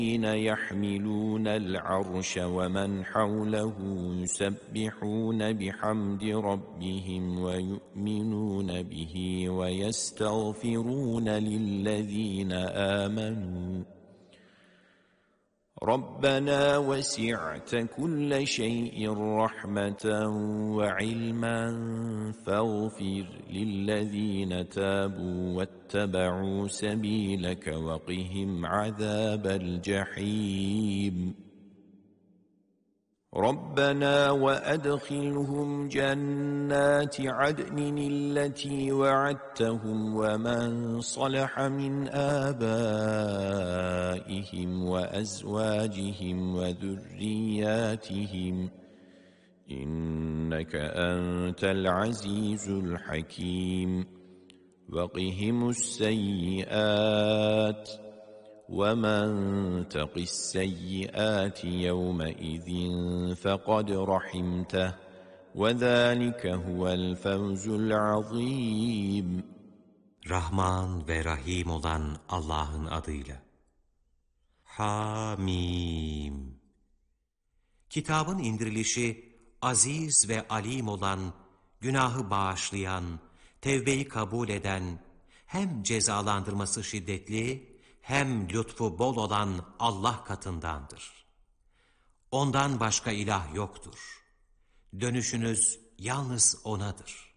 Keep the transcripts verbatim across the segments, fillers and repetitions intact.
يحملون العرش ومن حوله يسبحون بحمد ربهم ويؤمنون به ويستغفرون للذين آمنوا ربنا وسعت كل شيء رحمة وعلما فاغفر للذين تابوا واتبعوا سبيلك وقهم عذاب الجحيم ربنا وأدخلهم جنات عدن التي وعدتهم ومن صلح من آبائهم وأزواجهم وذرياتهم إنك أنت العزيز الحكيم وقهم السيئات ومن تق السيئات يومئذ فقد رحمته وذلك هو الفوز العظيم. Rahman ve Rahim olan Allah'ın adıyla. Hamim. Kitabın indirilişi aziz ve alim olan, günahı bağışlayan, tevbeyi kabul eden, hem cezalandırması şiddetli, hem lütfu bol olan Allah katındandır. Ondan başka ilah yoktur. Dönüşünüz yalnız O'nadır.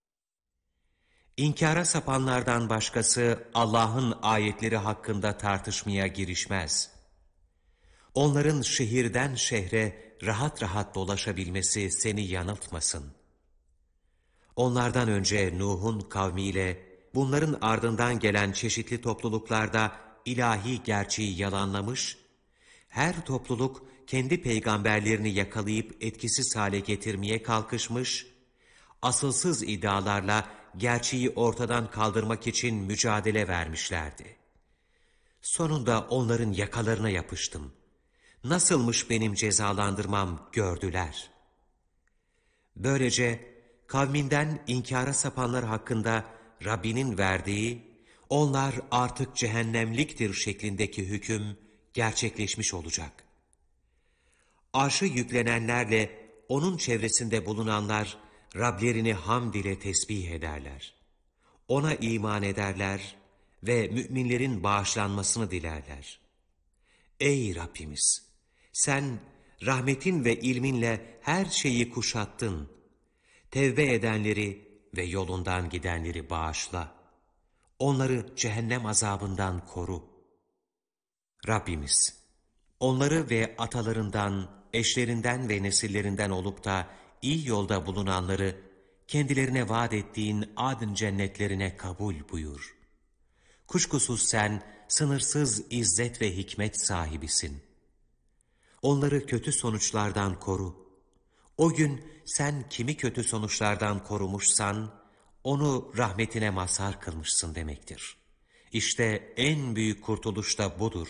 İnkara sapanlardan başkası Allah'ın ayetleri hakkında tartışmaya girişmez. Onların şehirden şehre rahat rahat dolaşabilmesi seni yanıltmasın. Onlardan önce Nuh'un kavmiyle, bunların ardından gelen çeşitli topluluklarda ilahi gerçeği yalanlamış, her topluluk kendi peygamberlerini yakalayıp etkisiz hale getirmeye kalkışmış, asılsız iddialarla gerçeği ortadan kaldırmak için mücadele vermişlerdi. Sonunda onların yakalarına yapıştım. Nasılmış benim cezalandırmam gördüler. Böylece kavminden inkara sapanlar hakkında Rabbinin verdiği, onlar artık cehennemliktir şeklindeki hüküm gerçekleşmiş olacak. Arşı yüklenenlerle onun çevresinde bulunanlar Rablerini hamd ile tesbih ederler. Ona iman ederler ve müminlerin bağışlanmasını dilerler. Ey Rabbimiz! Sen rahmetin ve ilminle her şeyi kuşattın. Tevbe edenleri ve yolundan gidenleri bağışla. Onları cehennem azabından koru. Rabbimiz, onları ve atalarından, eşlerinden ve nesillerinden olup da iyi yolda bulunanları kendilerine vaat ettiğin adın cennetlerine kabul buyur. Kuşkusuz sen sınırsız izzet ve hikmet sahibisin. Onları kötü sonuçlardan koru. O gün sen kimi kötü sonuçlardan korumuşsan, onu rahmetine mazhar kılmışsın demektir. İşte en büyük kurtuluş da budur.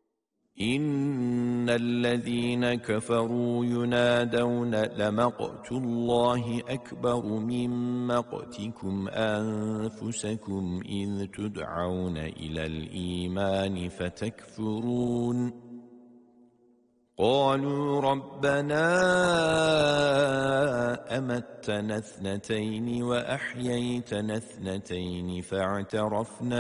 İnnellezîne keferû yunâdevne lemaqtullâhi ekberu min maqtikum enfusekum iz tud'avne ilel îmâni fetekfurûn. قالوا ربنا أمتنا اثنتين وأحييتنا اثنتين فاعترفنا